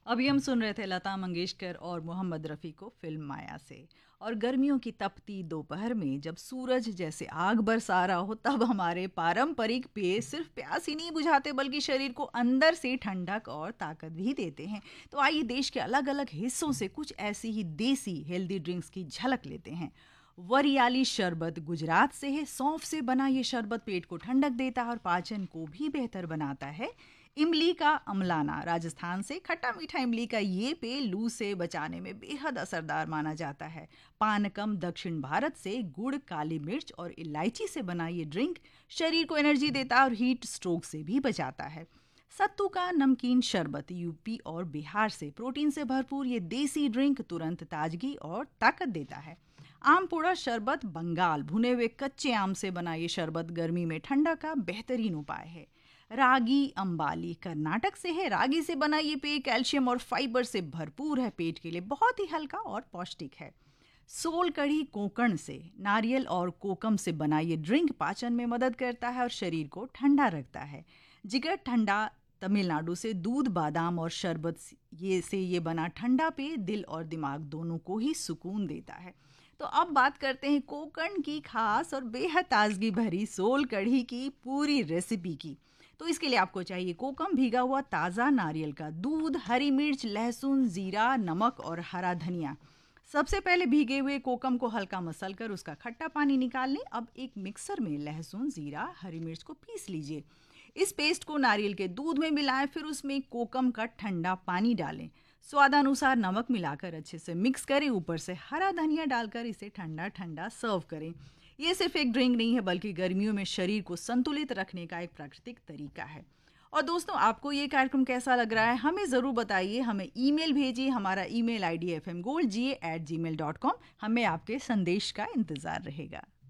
अभी हम सुन रहे थे लता मंगेशकर और मोहम्मद रफ़ी को फिल्म माया से। और गर्मियों की तपती दोपहर में जब सूरज जैसे आग बरसा रहा हो तब हमारे पारंपरिक पेय सिर्फ प्यास ही नहीं बुझाते बल्कि शरीर को अंदर से ठंडक और ताकत भी देते हैं। तो आइए देश के अलग अलग हिस्सों से कुछ ऐसी ही देसी हेल्दी ड्रिंक्स की झलक लेते हैं। वरियाली शरबत गुजरात से है। सौंफ से बना ये शरबत पेट को ठंडक देता है और पाचन को भी बेहतर बनाता है। इमली का अमलाना राजस्थान से खट्टा मीठा इमली का ये पेय लू से बचाने में बेहद असरदार माना जाता है। पानकम दक्षिण भारत से गुड़ काली मिर्च और इलायची से बना ये ड्रिंक शरीर को एनर्जी देता है और हीट स्ट्रोक से भी बचाता है। सत्तू का नमकीन शरबत यूपी और बिहार से प्रोटीन से भरपूर ये देसी ड्रिंक तुरंत ताजगी और ताकत देता है। आम पोड़ा शरबत बंगाल भुने हुए कच्चे आम से बना ये शरबत गर्मी में ठंडा का बेहतरीन उपाय है। रागी अंबाली कर्नाटक से है। रागी से बना ये पेय कैल्शियम और फाइबर से भरपूर है। पेट के लिए बहुत ही हल्का और पौष्टिक है। सोल कढ़ी कोकण से नारियल और कोकम से बना ये ड्रिंक पाचन में मदद करता है और शरीर को ठंडा रखता है। जिगर ठंडा तमिलनाडु से दूध बादाम और शरबत ये बना ठंडा पेय दिल और दिमाग दोनों को ही सुकून देता है। तो अब बात करते हैं कोकण की खास और बेहद ताजगी भरी सोल कढ़ी की पूरी रेसिपी की। तो इसके लिए आपको चाहिए कोकम भीगा हुआ ताज़ा नारियल का दूध, हरी मिर्च, लहसुन, जीरा, नमक और हरा धनिया। सबसे पहले भीगे हुए कोकम को हल्का मसल कर उसका खट्टा पानी निकाल लें। अब एक मिक्सर में लहसुन, जीरा, हरी मिर्च को पीस लीजिए। इस पेस्ट को नारियल के दूध में मिलाएं, फिर उसमें कोकम का ठंडा पानी डालें। स्वादानुसार नमक मिलाकर अच्छे से मिक्स करें। ऊपर से हरा धनिया डालकर इसे ठंडा ठंडा सर्व करें। ये सिर्फ एक ड्रिंक नहीं है बल्कि गर्मियों में शरीर को संतुलित रखने का एक प्राकृतिक तरीका है। और दोस्तों, आपको ये कार्यक्रम कैसा लग रहा है हमें ज़रूर बताइए। हमें ईमेल भेजिए। हमारा ईमेल आईडी fmgoldga@gmail.com। हमें आपके संदेश का इंतज़ार रहेगा।